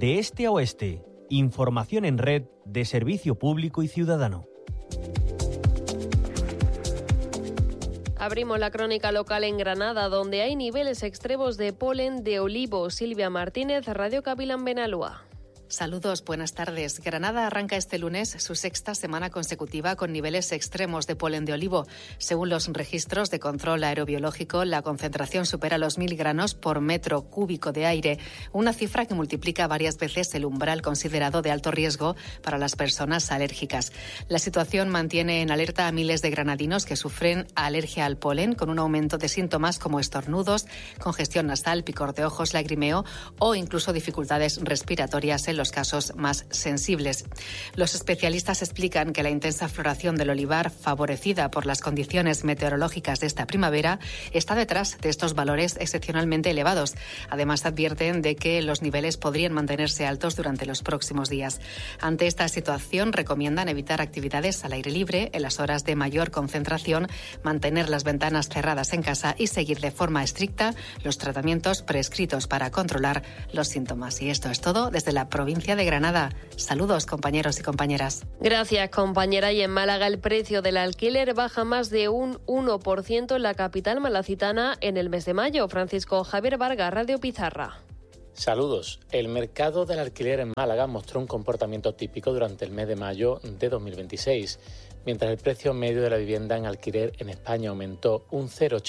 de este a oeste. Información en red de servicio público y ciudadano. Abrimos la crónica local en Granada, donde hay niveles extremos de polen de olivo. Silvia Martínez, Radio Cabilán Benalúa. Saludos, buenas tardes. Granada arranca este lunes su sexta semana consecutiva con niveles extremos de polen de olivo. Según los registros de control aerobiológico, la concentración supera los 1.000 granos por metro cúbico de aire, una cifra que multiplica varias veces el umbral considerado de alto riesgo para las personas alérgicas. La situación mantiene en alerta a miles de granadinos que sufren alergia al polen, con un aumento de síntomas como estornudos, congestión nasal, picor de ojos, lagrimeo o incluso dificultades respiratorias en los casos más sensibles. Los especialistas explican que la intensa floración del olivar, favorecida por las condiciones meteorológicas de esta primavera, está detrás de estos valores excepcionalmente elevados. Además, advierten de que los niveles podrían mantenerse altos durante los próximos días. Ante esta situación, recomiendan evitar actividades al aire libre en las horas de mayor concentración, mantener las ventanas cerradas en casa y seguir de forma estricta los tratamientos prescritos para controlar los síntomas. Y esto es todo desde la provincia de Granada. Saludos, compañeros y compañeras. Gracias, compañera. Y en Málaga el precio del alquiler baja más de un 1% en la capital malacitana en el mes de mayo. Francisco Javier Vargas, Radio Pizarra. Saludos. El mercado del alquiler en Málaga mostró un comportamiento típico durante el mes de mayo de 2026. Mientras el precio medio de la vivienda en alquiler en España aumentó un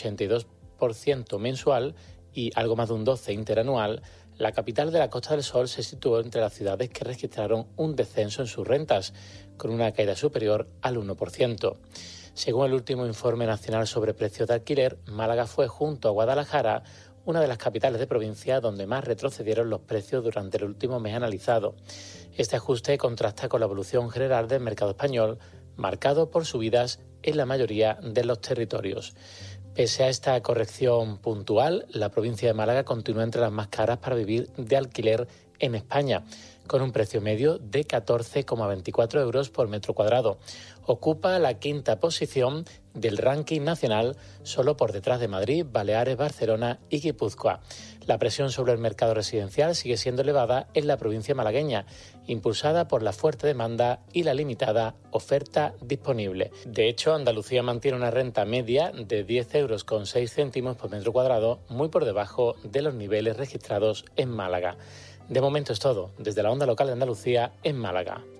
0,82% mensual y algo más de un 12% interanual, la capital de la Costa del Sol se situó entre las ciudades que registraron un descenso en sus rentas, con una caída superior al 1%. Según el último informe nacional sobre precios de alquiler, Málaga fue, junto a Guadalajara, una de las capitales de provincia donde más retrocedieron los precios durante el último mes analizado. Este ajuste contrasta con la evolución general del mercado español, marcado por subidas en la mayoría de los territorios. Pese a esta corrección puntual, la provincia de Málaga continúa entre las más caras para vivir de alquiler en España, con un precio medio de 14,24 euros por metro cuadrado. Ocupa la quinta posición del ranking nacional, solo por detrás de Madrid, Baleares, Barcelona y Guipúzcoa. La presión sobre el mercado residencial sigue siendo elevada en la provincia malagueña, impulsada por la fuerte demanda y la limitada oferta disponible. De hecho, Andalucía mantiene una renta media de 10,06 euros por metro cuadrado, muy por debajo de los niveles registrados en Málaga. De momento es todo, desde la onda local de Andalucía en Málaga.